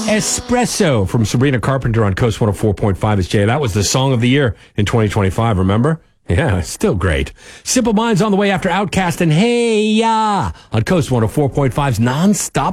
Espresso from Sabrina Carpenter on Coast 104.5 is Jay. That was the song of the year in 2025, remember? Yeah, still great. Simple Minds on the way after Outcast and Hey Ya on Coast 104.5's nonstop